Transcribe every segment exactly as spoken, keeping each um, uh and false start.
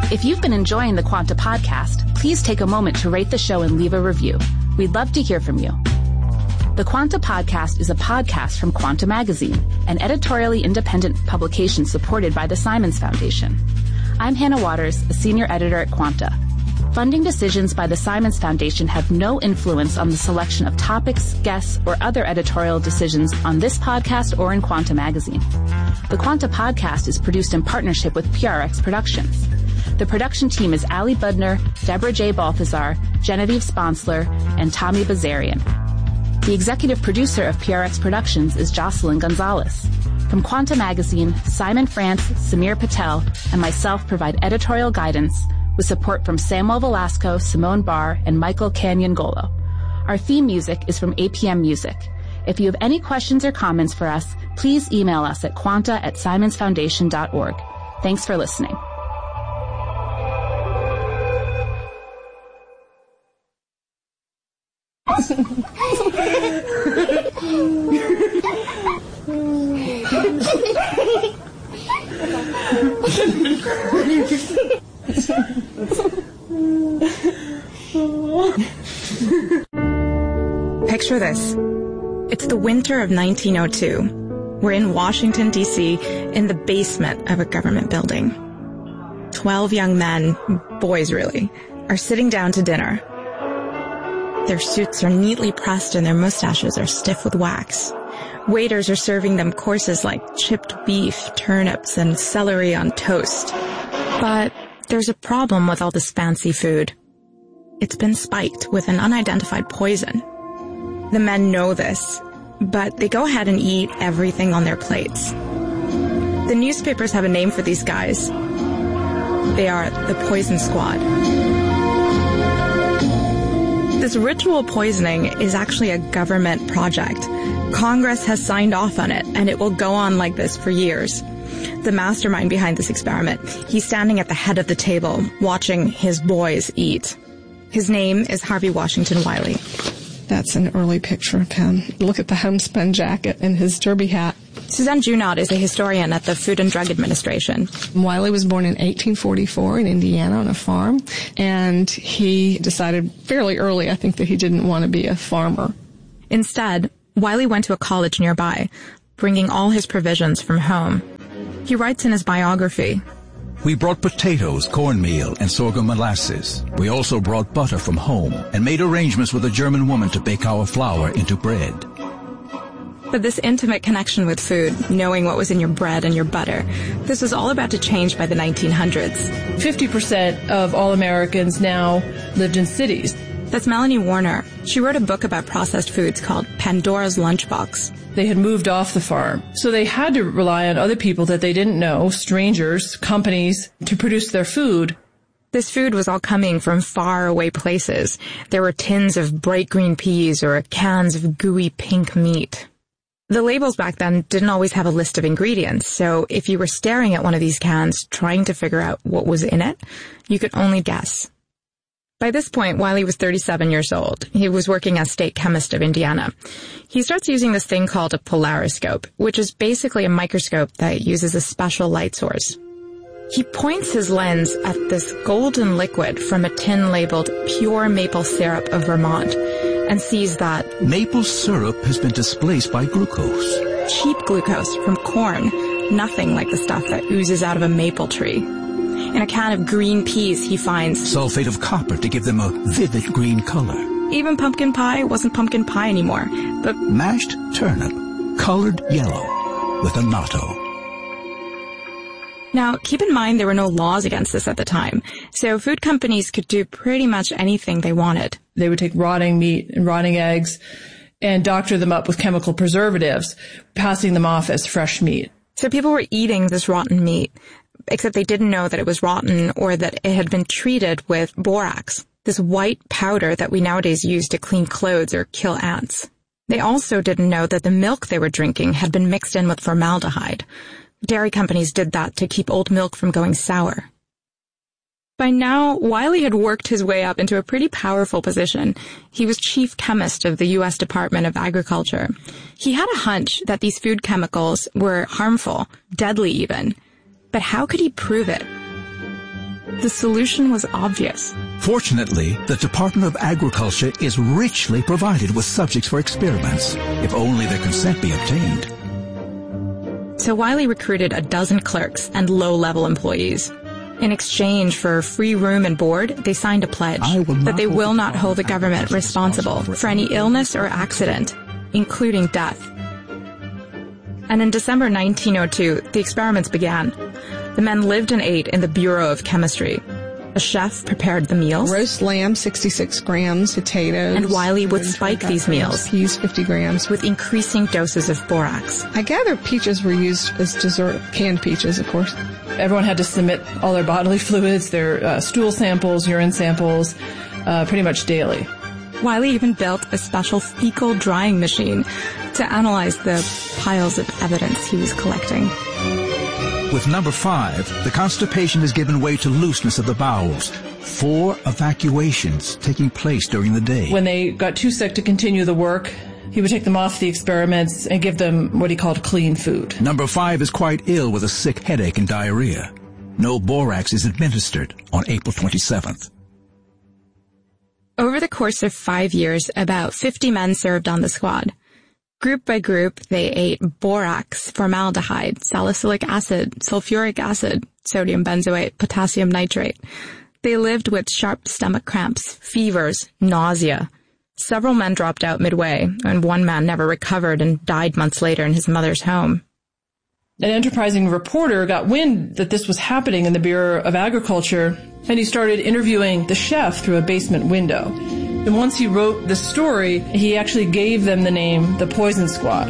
If you've been enjoying the Quanta podcast, please take a moment to rate the show and leave a review. We'd love to hear from you. The Quanta podcast is a podcast from Quanta Magazine, an editorially independent publication supported by the Simons Foundation. I'm Hannah Waters, a senior editor at Quanta. Funding decisions by the Simons Foundation have no influence on the selection of topics, guests, or other editorial decisions on this podcast or in Quanta Magazine. The Quanta podcast is produced in partnership with P R X Productions. The production team is Ali Budner, Deborah J. Balthazar, Genevieve Sponsler, and Tommy Bazarian. The executive producer of P R X Productions is Jocelyn Gonzalez. From Quanta Magazine, Simon France, Samir Patel, and myself provide editorial guidance with support from Samuel Velasco, Simone Barr, and Michael Canyon-Golo. Our theme music is from A P M Music. If you have any questions or comments for us, please email us at quanta at simons foundation dot org. Thanks for listening. Picture this. It's the winter of nineteen oh two. We're in Washington, D C, in the basement of a government building. Twelve young men, boys really, are sitting down to dinner. Their suits are neatly pressed and their mustaches are stiff with wax. Waiters are serving them courses like chipped beef, turnips, and celery on toast. But there's a problem with all this fancy food. It's been spiked with an unidentified poison. The men know this, but they go ahead and eat everything on their plates. The newspapers have a name for these guys. They are the Poison Squad. This ritual poisoning is actually a government project. Congress has signed off on it, and it will go on like this for years. The mastermind behind this experiment, he's standing at the head of the table, watching his boys eat. His name is Harvey Washington Wiley. That's an early picture of him. Look at the homespun jacket and his derby hat. Suzanne Junod is a historian at the Food and Drug Administration. Wiley was born in eighteen forty-four in Indiana on a farm, and he decided fairly early, I think, that he didn't want to be a farmer. Instead, Wiley went to a college nearby, bringing all his provisions from home. He writes in his biography, "We brought potatoes, cornmeal, and sorghum molasses. We also brought butter from home and made arrangements with a German woman to bake our flour into bread." But this intimate connection with food, knowing what was in your bread and your butter, this was all about to change by the nineteen hundreds. fifty percent of all Americans now lived in cities. That's Melanie Warner. She wrote a book about processed foods called Pandora's Lunchbox. They had moved off the farm, so they had to rely on other people that they didn't know, strangers, companies, to produce their food. This food was all coming from far away places. There were tins of bright green peas or cans of gooey pink meat. The labels back then didn't always have a list of ingredients, so if you were staring at one of these cans trying to figure out what was in it, you could only guess. By this point, Wiley was thirty-seven years old. He was working as state chemist of Indiana. He starts using this thing called a polariscope, which is basically a microscope that uses a special light source. He points his lens at this golden liquid from a tin labeled pure maple syrup of Vermont and sees that maple syrup has been displaced by glucose. Cheap glucose from corn, nothing like the stuff that oozes out of a maple tree. In a can of green peas, he finds sulfate of copper to give them a vivid green color. Even pumpkin pie wasn't pumpkin pie anymore, but mashed turnip, colored yellow, with annatto. Now, keep in mind there were no laws against this at the time, so food companies could do pretty much anything they wanted. They would take rotting meat and rotting eggs and doctor them up with chemical preservatives, passing them off as fresh meat. So people were eating this rotten meat, except they didn't know that it was rotten or that it had been treated with borax, this white powder that we nowadays use to clean clothes or kill ants. They also didn't know that the milk they were drinking had been mixed in with formaldehyde. Dairy companies did that to keep old milk from going sour. By now, Wiley had worked his way up into a pretty powerful position. He was chief chemist of the U S Department of Agriculture. He had a hunch that these food chemicals were harmful, deadly even. But how could he prove it? The solution was obvious. Fortunately, the Department of Agriculture is richly provided with subjects for experiments, if only their consent be obtained. So Wiley recruited a dozen clerks and low-level employees. In exchange for free room and board, they signed a pledge that they will not hold the government responsible for any illness or accident, including death. And in December nineteen oh two, the experiments began. The men lived and ate in the Bureau of Chemistry. A chef prepared the meals. Roast lamb, sixty-six grams, potatoes. And Wiley would spike these meals. Peas, fifty grams. With increasing doses of borax. I gather peaches were used as dessert, canned peaches, of course. Everyone had to submit all their bodily fluids, their uh, stool samples, urine samples, uh, pretty much daily. Wiley even built a special fecal drying machine to analyze the piles of evidence he was collecting. With number five, the constipation has given way to looseness of the bowels. Four evacuations taking place during the day. When they got too sick to continue the work, he would take them off the experiments and give them what he called clean food. Number five is quite ill with a sick headache and diarrhea. No borax is administered on April twenty-seventh. Over the course of five years, about fifty men served on the squad. Group by group, they ate borax, formaldehyde, salicylic acid, sulfuric acid, sodium benzoate, potassium nitrate. They lived with sharp stomach cramps, fevers, nausea. Several men dropped out midway, and one man never recovered and died months later in his mother's home. An enterprising reporter got wind that this was happening in the Bureau of Agriculture, and he started interviewing the chef through a basement window. And once he wrote the story, he actually gave them the name the Poison Squad.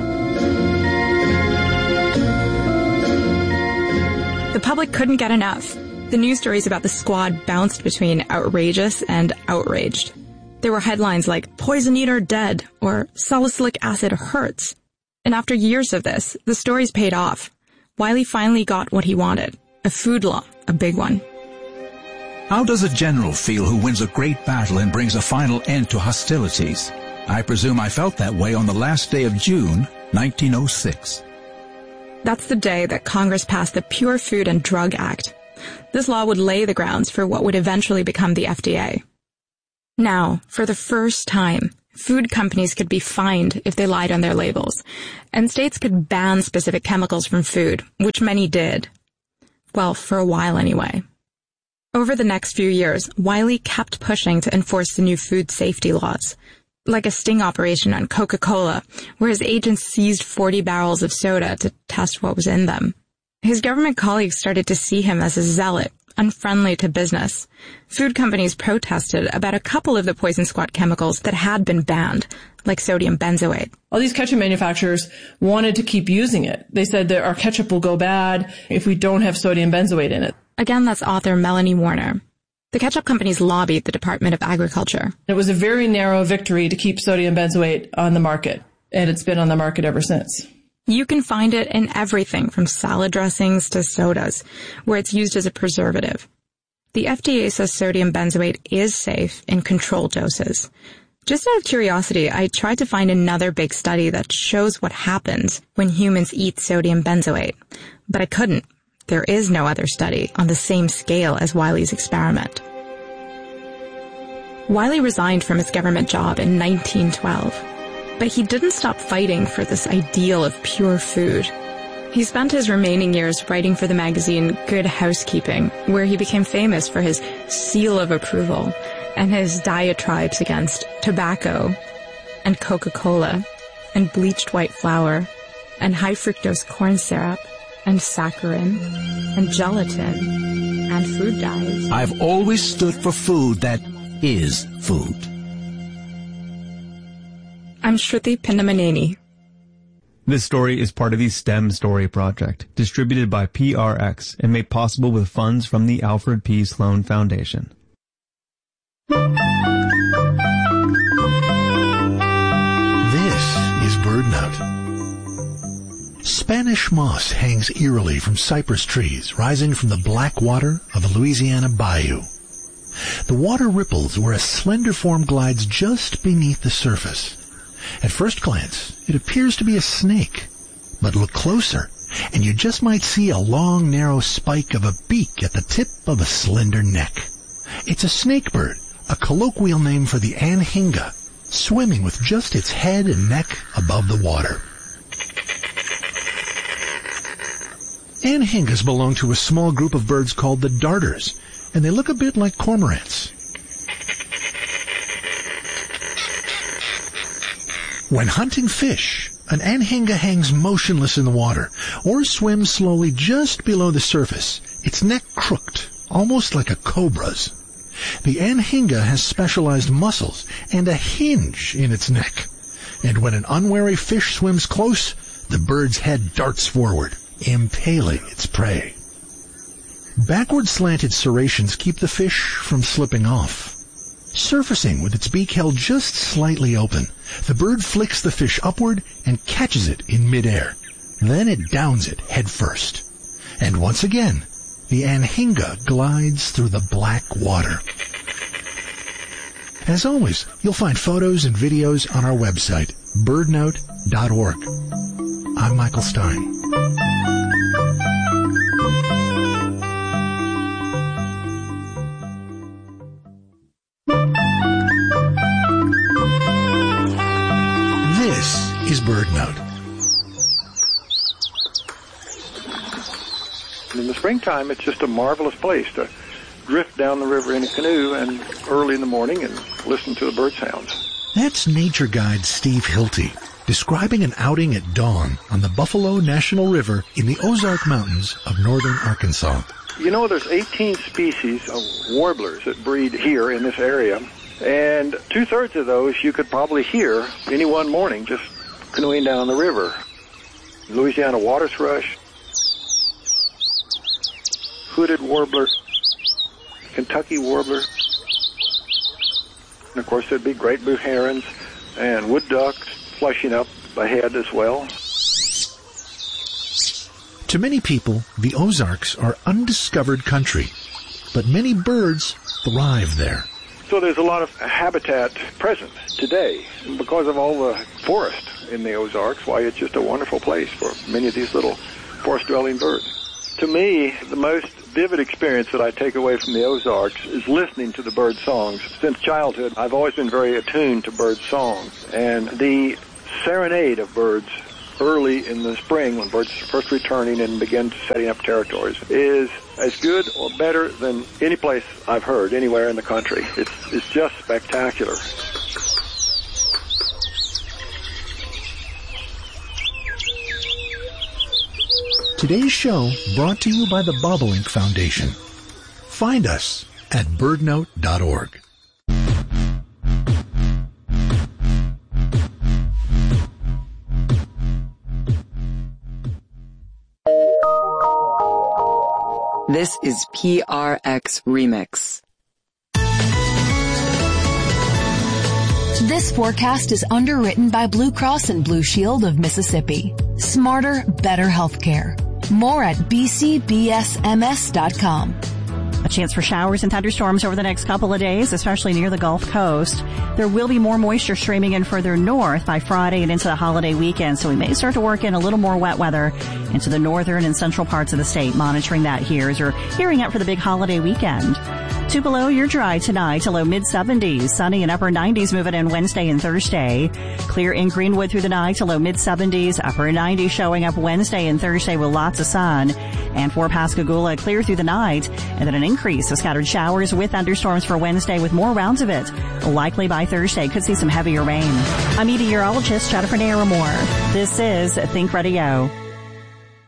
The public couldn't get enough. The news stories about the squad bounced between outrageous and outraged. There were headlines like, "Poison Eater Dead," or "Salicylic Acid Hurts." And after years of this, the stories paid off. Wiley finally got what he wanted, a food law, a big one. How does a general feel who wins a great battle and brings a final end to hostilities? I presume I felt that way on the last day of June, nineteen oh six. That's the day that Congress passed the Pure Food and Drug Act. This law would lay the grounds for what would eventually become the F D A. Now, for the first time, food companies could be fined if they lied on their labels, and states could ban specific chemicals from food, which many did. Well, for a while anyway. Over the next few years, Wiley kept pushing to enforce the new food safety laws, like a sting operation on Coca-Cola, where his agents seized forty barrels of soda to test what was in them. His government colleagues started to see him as a zealot, unfriendly to business. Food companies protested about a couple of the Poison Squad chemicals that had been banned, like sodium benzoate. All these ketchup manufacturers wanted to keep using it. They said that our ketchup will go bad if we don't have sodium benzoate in it. Again, that's author Melanie Warner. The ketchup companies lobbied the Department of Agriculture. It was a very narrow victory to keep sodium benzoate on the market, and it's been on the market ever since. You can find it in everything from salad dressings to sodas, where it's used as a preservative. The F D A says sodium benzoate is safe in controlled doses. Just out of curiosity, I tried to find another big study that shows what happens when humans eat sodium benzoate, but I couldn't. There is no other study on the same scale as Wiley's experiment. Wiley resigned from his government job in nineteen twelve. But he didn't stop fighting for this ideal of pure food. He spent his remaining years writing for the magazine Good Housekeeping, where he became famous for his seal of approval and his diatribes against tobacco and Coca-Cola and bleached white flour and high fructose corn syrup and saccharin and gelatin and food dyes. I've always stood for food that is food. I'm Shruti Pinnamaneni. This story is part of the STEM Story Project, distributed by P R X and made possible with funds from the Alfred P. Sloan Foundation. This is BirdNote. Spanish moss hangs eerily from cypress trees rising from the black water of a Louisiana bayou. The water ripples where a slender form glides just beneath the surface. At first glance, it appears to be a snake, but look closer and you just might see a long, narrow spike of a beak at the tip of a slender neck. It's a snakebird, a colloquial name for the anhinga, swimming with just its head and neck above the water. Anhingas belong to a small group of birds called the darters, and they look a bit like cormorants. When hunting fish, an anhinga hangs motionless in the water or swims slowly just below the surface, its neck crooked, almost like a cobra's. The anhinga has specialized muscles and a hinge in its neck, and when an unwary fish swims close, the bird's head darts forward, impaling its prey. Backward slanted serrations keep the fish from slipping off. Surfacing with its beak held just slightly open, the bird flicks the fish upward and catches it in midair. Then it downs it head first. And once again, the anhinga glides through the black water. As always, you'll find photos and videos on our website, bird note dot org. I'm Michael Stein. This is BirdNote. In the springtime, it's just a marvelous place to drift down the river in a canoe and early in the morning and listen to the bird sounds. That's nature guide Steve Hilty describing an outing at dawn on the Buffalo National River in the Ozark Mountains of northern Arkansas. You know, there's eighteen species of warblers that breed here in this area, and two-thirds of those you could probably hear any one morning just canoeing down the river. Louisiana water thrush, hooded warbler, Kentucky warbler, and of course there'd be great blue herons and wood ducks flushing up ahead as well. To many people, the Ozarks are undiscovered country, but many birds thrive there. So there's a lot of habitat present today because of all the forest in the Ozarks. Why, it's just a wonderful place for many of these little forest-dwelling birds. To me, the most vivid experience that I take away from the Ozarks is listening to the bird songs. Since childhood, I've always been very attuned to bird songs, and the serenade of birds early in the spring when birds are first returning and begin setting up territories is as good or better than any place I've heard anywhere in the country. It's, it's just spectacular. Today's show brought to you by the Bobolink Foundation. Find us at bird note dot org. This is P R X Remix. This forecast is underwritten by Blue Cross and Blue Shield of Mississippi. Smarter, better healthcare. More at b c b s m s dot com. A chance for showers and thunderstorms over the next couple of days, especially near the Gulf Coast. There will be more moisture streaming in further north by Friday and into the holiday weekend, so we may start to work in a little more wet weather into the northern and central parts of the state. Monitoring that here as we're gearing up for the big holiday weekend. Tupelo, you're dry tonight, a low mid seventies. Sunny and upper nineties moving in Wednesday and Thursday. Clear in Greenwood through the night, a low mid seventies. Upper nineties showing up Wednesday and Thursday with lots of sun. And for Pascagoula, clear through the night. And then an increase of scattered showers with thunderstorms for Wednesday with more rounds of it. Likely by Thursday, could see some heavier rain. I'm meteorologist Jennifer Naramore. This is Think Radio.